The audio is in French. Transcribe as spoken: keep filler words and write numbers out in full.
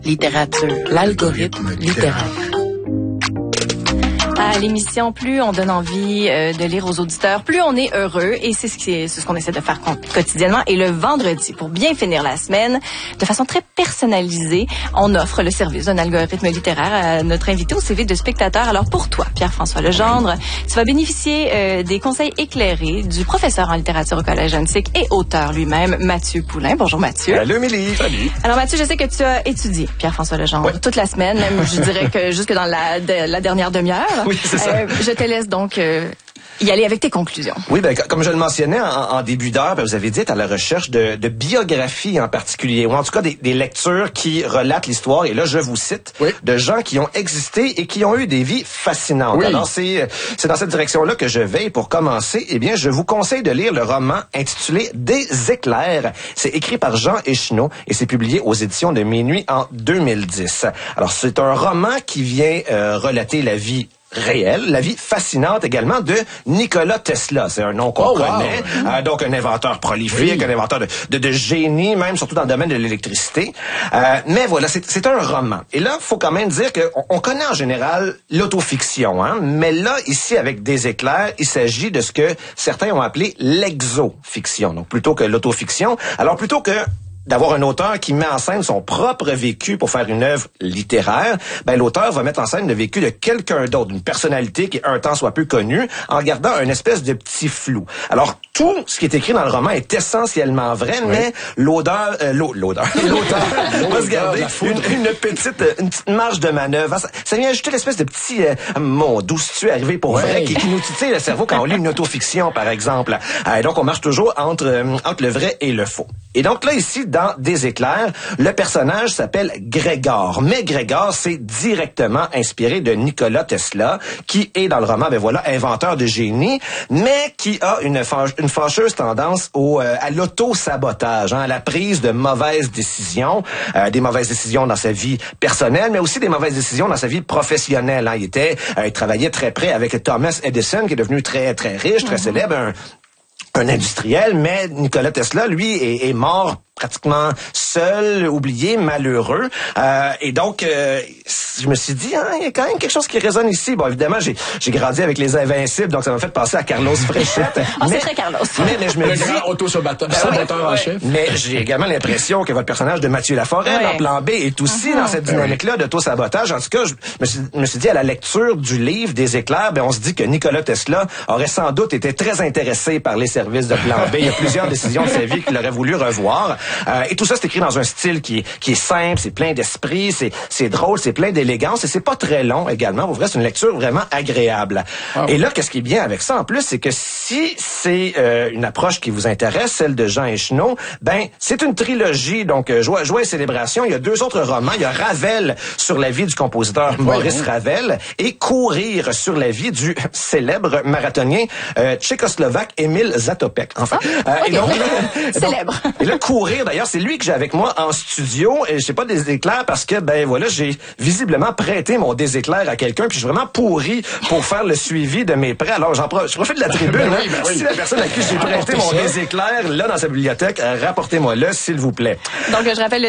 littérature, l'algorithme littéraire. À l'émission, plus on donne envie euh, de lire aux auditeurs, plus on est heureux. Et c'est ce, qui, c'est ce qu'on essaie de faire quotidiennement. Et le vendredi, pour bien finir la semaine, de façon très personnalisée, on offre le service d'un algorithme littéraire à notre invité au C V de spectateur. Alors pour toi, Pierre-François Legendre, tu vas bénéficier euh, des conseils éclairés du professeur en littérature au Collège Antique et auteur lui-même, Mathieu Poulin. Bonjour Mathieu. Salut Émilie. Salut. Alors Mathieu, je sais que tu as étudié Pierre-François Legendre ouais. toute la semaine, même je dirais que jusque dans la, de, la dernière demi-heure. Oui, c'est ça. Euh, je te laisse donc euh, y aller avec tes conclusions. Oui, ben comme je le mentionnais en, en début d'heure, ben, vous avez dit être à la recherche de, de biographies en particulier, ou en tout cas des, des lectures qui relatent l'histoire, et là je vous cite, oui. de gens qui ont existé et qui ont eu des vies fascinantes. Oui. Alors c'est c'est dans cette direction-là que je vais. Pour commencer, eh bien je vous conseille de lire le roman intitulé Des éclairs. C'est écrit par Jean Echenoz et c'est publié aux éditions de Minuit en deux mille dix. Alors c'est un roman qui vient euh, relater la vie réelle, la vie fascinante également de Nikola Tesla. C'est un nom qu'on oh, connaît. Wow. Euh, donc, un inventeur prolifique, oui. un inventeur de, de, de génie, même surtout dans le domaine de l'électricité. Euh, mais voilà, c'est, c'est un roman. Et là, faut quand même dire qu'on on connaît en général l'autofiction, hein. Mais là, ici, avec Des éclairs, il s'agit de ce que certains ont appelé l'exofiction. Donc, plutôt que l'autofiction. Alors, plutôt que d'avoir un auteur qui met en scène son propre vécu pour faire une œuvre littéraire, ben l'auteur va mettre en scène le vécu de quelqu'un d'autre, d'une personnalité qui un temps soit peu connue, en gardant un espèce de petit flou. Alors, tout ce qui est écrit dans le roman est essentiellement vrai, oui. mais l'odeur, euh, l'eau, l'odeur, l'auteur va se garder une, une petite, une petite marge de manœuvre. Ça, ça vient ajouter l'espèce de petit euh, mot, d'où tu es arrivé pour oui. vrai, qui, qui nous titille le cerveau quand on lit une autofiction, par exemple. Euh, et donc, on marche toujours entre, euh, entre le vrai et le faux. Et donc là, ici, dans Des éclairs, le personnage s'appelle Grégor. Mais Grégor, c'est directement inspiré de Nikola Tesla, qui est, dans le roman, ben voilà, inventeur de génie, mais qui a une, fâche, une fâcheuse tendance au, euh, à l'auto-sabotage, hein, à la prise de mauvaises décisions, euh, des mauvaises décisions dans sa vie personnelle, mais aussi des mauvaises décisions dans sa vie professionnelle. Hein. Il était, euh, il travaillait très près avec Thomas Edison, qui est devenu très, très riche, très mm-hmm. célèbre, un, un industriel, mais Nikola Tesla, lui, est, est mort pratiquement seul, oublié, malheureux. Euh, et donc, euh, je me suis dit, hein, il y a quand même quelque chose qui résonne ici. Bon, évidemment, j'ai, j'ai grandi avec les Invincibles, donc ça m'a fait penser à Carlos Fréchette. oh, c'est très Carlos. Mais, mais je me le dis... grand auto-saboteur ben, ouais, en chef. Mais j'ai également l'impression que votre personnage de Mathieu Laforêt, ouais. dans Plan B, est aussi uh-huh. dans cette dynamique-là d'auto-sabotage. En tout cas, je me suis, me suis dit, à la lecture du livre Des éclairs, ben, on se dit que Nikola Tesla aurait sans doute été très intéressé par les services de Plan B. Il y a plusieurs décisions de sa vie qu'il aurait voulu revoir. Euh, et tout ça, c'est écrit dans un style qui est, qui est simple, c'est plein d'esprit, c'est, c'est drôle, c'est plein d'élégance et c'est pas très long également. Vous verrez, c'est une lecture vraiment agréable. Ah oui. Et là, qu'est-ce qui est bien avec ça en plus, c'est que si c'est euh, une approche qui vous intéresse, celle de Jean Echenoz, ben c'est une trilogie, donc euh, Joie, Joie et Célébration. Il y a deux autres romans. Il y a Ravel sur la vie du compositeur oui, Maurice oui. Ravel et Courir sur la vie du célèbre marathonien euh, tchécoslovaque Émile Zatopek. Enfin, ah, euh, okay. et donc, célèbre. Donc, et là, Courir, d'ailleurs, c'est lui que j'ai avec moi en studio et je sais pas des éclairs parce que ben voilà, j'ai visiblement prêté mon Des éclairs à quelqu'un puis je suis vraiment pourri pour faire le suivi de mes prêts. Alors j'en pro- je profite de la tribune. ben oui, ben oui. Si la personne à qui j'ai prêté mon Des éclairs là dans sa bibliothèque, rapportez-moi le s'il vous plaît. Donc je rappelle le